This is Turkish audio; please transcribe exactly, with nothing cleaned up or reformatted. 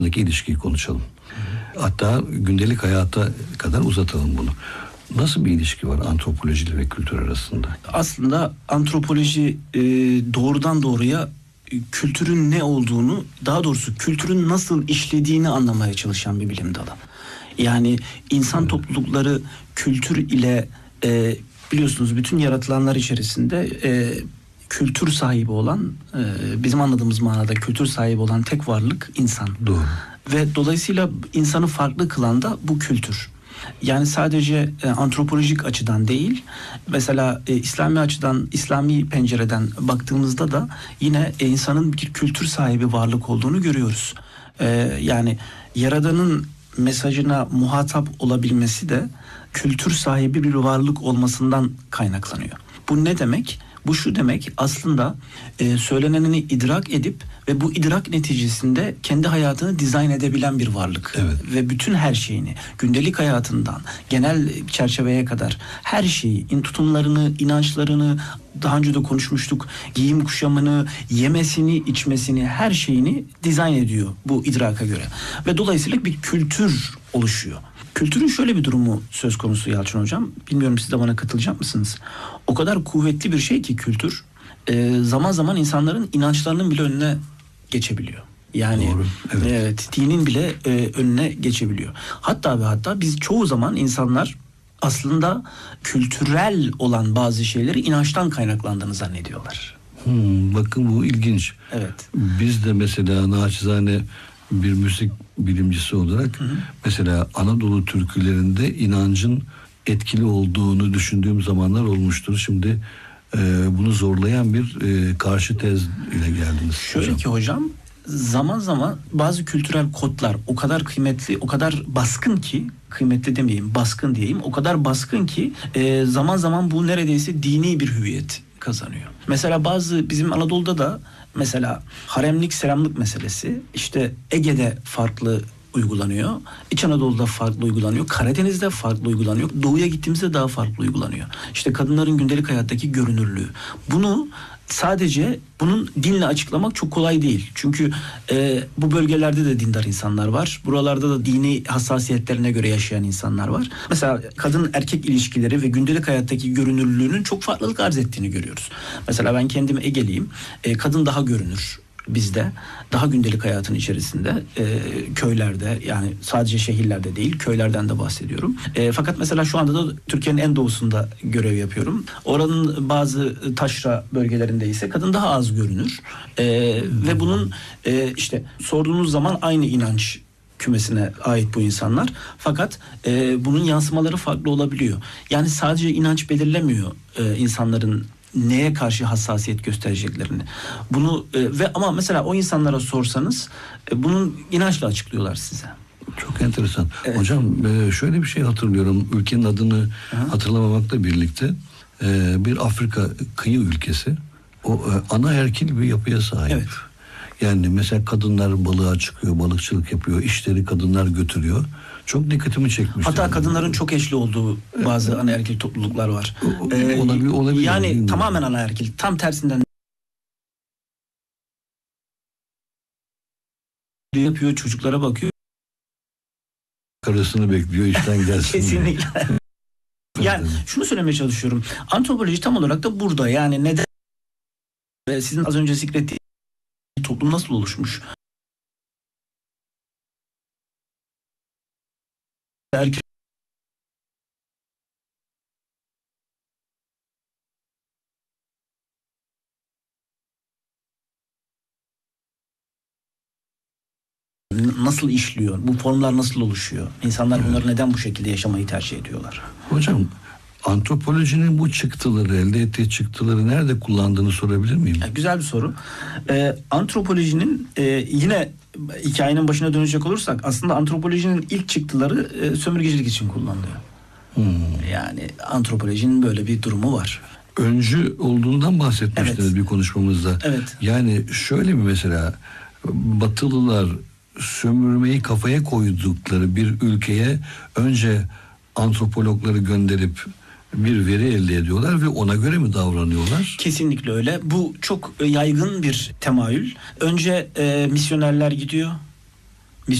ilişkiyi konuşalım. Hatta gündelik hayata kadar uzatalım bunu. Nasıl bir ilişki var antropoloji ve kültür arasında? Aslında antropoloji e, doğrudan doğruya e, kültürün ne olduğunu, daha doğrusu kültürün nasıl işlediğini anlamaya çalışan bir bilim dalı. Yani insan toplulukları kültür ile e, biliyorsunuz bütün yaratılanlar içerisinde e, kültür sahibi olan, e, bizim anladığımız manada kültür sahibi olan tek varlık insan. Doğru. Ve dolayısıyla insanı farklı kılan da bu kültür. Yani sadece e, antropolojik açıdan değil, mesela e, İslami açıdan, İslami pencereden baktığımızda da yine e, insanın bir kültür sahibi varlık olduğunu görüyoruz. E, yani Yaradan'ın mesajına muhatap olabilmesi de kültür sahibi bir varlık olmasından kaynaklanıyor. Bu ne demek? Bu şu demek, aslında e, söylenenini idrak edip ve bu idrak neticesinde kendi hayatını dizayn edebilen bir varlık. Evet. Ve bütün her şeyini, gündelik hayatından genel çerçeveye kadar her şeyi, in tutumlarını, inançlarını, daha önce de konuşmuştuk, giyim kuşamını, yemesini, içmesini, her şeyini dizayn ediyor bu idraka göre. Ve dolayısıyla bir kültür oluşuyor. Kültürün şöyle bir durumu söz konusu Yalçın Hocam. Bilmiyorum, siz de bana katılacak mısınız? O kadar kuvvetli bir şey ki kültür, e, zaman zaman insanların inançlarının bile önüne geçebiliyor. Yani Doğru, evet. evet, dinin bile e, önüne geçebiliyor. Hatta ve hatta biz çoğu zaman insanlar aslında kültürel olan bazı şeyleri inançtan kaynaklandığını zannediyorlar. Hmm, bakın bu ilginç. Evet. Biz de mesela naçizane bir müzik bilimcisi olarak hı hı. mesela Anadolu türkülerinde inancın etkili olduğunu düşündüğüm zamanlar olmuştur. Şimdi e, bunu zorlayan bir e, karşı tez ile geldiniz. Şöyle hocam. ki hocam, zaman zaman bazı kültürel kodlar o kadar kıymetli, o kadar baskın ki, kıymetli demeyeyim, baskın diyeyim, o kadar baskın ki e, zaman zaman bu neredeyse dini bir hüviyet kazanıyor. Mesela bazı bizim Anadolu'da da mesela haremlik selamlık meselesi işte Ege'de farklı uygulanıyor. İç Anadolu'da farklı uygulanıyor. Karadeniz'de farklı uygulanıyor. Doğuya gittiğimizde daha farklı uygulanıyor. İşte kadınların gündelik hayattaki görünürlüğü. Bunu sadece bunun dinle açıklamak çok kolay değil. Çünkü e, bu bölgelerde de dindar insanlar var. Buralarda da dini hassasiyetlerine göre yaşayan insanlar var. Mesela kadın erkek ilişkileri ve gündelik hayattaki görünürlüğünün çok farklılık arz ettiğini görüyoruz. Mesela ben kendim Egeliyim. E, kadın daha görünür bizde, daha gündelik hayatın içerisinde, e, köylerde, yani sadece şehirlerde değil, köylerden de bahsediyorum. E, fakat mesela şu anda da Türkiye'nin en doğusunda görev yapıyorum. Oranın bazı taşra bölgelerinde ise kadın daha az görünür. E, ve bunun e, işte sorduğunuz zaman aynı inanç kümesine ait bu insanlar. Fakat e, bunun yansımaları farklı olabiliyor. Yani sadece inanç belirlemiyor e, insanların neye karşı hassasiyet göstereceklerini. Bunu e, ve ama mesela o insanlara sorsanız e, bunun inançla açıklıyorlar size. Çok enteresan. Evet. Hocam e, şöyle bir şey hatırlıyorum. Ülkenin adını Hı. hatırlamamakla birlikte e, bir Afrika kıyı ülkesi o e, ana erkil bir yapıya sahip. Evet. Yani mesela kadınlar balığa çıkıyor, balıkçılık yapıyor, işleri kadınlar götürüyor. Çok dikkatimi çekmişti. Hatta yani. Kadınların çok eşli olduğu bazı anaerkil topluluklar var. Ee, olabilir, olabilir. Yani Bilmiyorum. tamamen anaerkil. Tam tersinden yapıyor, çocuklara bakıyor. Karısını bekliyor, işten gelsin. Kesinlikle. Yani şunu söylemeye çalışıyorum. Antropoloji tam olarak da burada. Yani neden ve sizin az önce zikrettiğiniz toplum nasıl oluşmuş? Erkek nasıl işliyor? Bu formlar nasıl oluşuyor? İnsanlar evet. bunları neden bu şekilde yaşamayı tercih ediyorlar? Hocam, antropolojinin bu çıktıları, elde ettiği çıktıları nerede kullandığını sorabilir miyim? Ya, güzel bir soru. Ee, antropolojinin e, yine hikayenin başına dönecek olursak aslında antropolojinin ilk çıktıları e, sömürgecilik için kullanılıyor. Hmm. Yani antropolojinin böyle bir durumu var. Öncü olduğundan bahsetmiştiniz evet. bir konuşmamızda. Evet. Yani şöyle mi mesela Batılılar sömürmeyi kafaya koydukları bir ülkeye önce antropologları gönderip bir veri elde ediyorlar ve ona göre mi davranıyorlar? Kesinlikle öyle. Bu çok yaygın bir temayül. Önce e, misyonerler gidiyor.